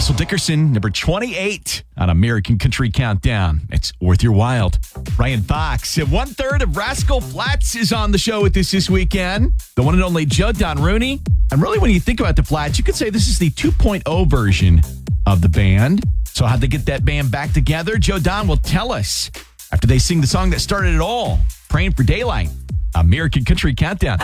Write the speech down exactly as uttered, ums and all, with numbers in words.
Russell Dickerson, number twenty-eight on American Country Countdown. It's worth your while. Ryan Fox, one third of Rascal Flatts is on the show with us this weekend. The one and only Joe Don Rooney. And really, when you think about the Flats, you could say this is the two point oh version of the band. So how'd they get that band back together? Joe Don will tell us after they sing the song that started it all, Praying for Daylight. American Country Countdown.